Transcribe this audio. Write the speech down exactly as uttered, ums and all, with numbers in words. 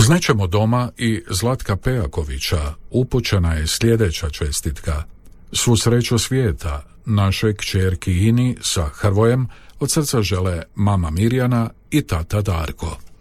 Uz Nećemo doma i Zlatka Pejakovića upućena je sljedeća čestitka. Svu sreću svijeta našoj kćerki Ini sa Hrvojem od srca žele mama Mirjana i tata Darko.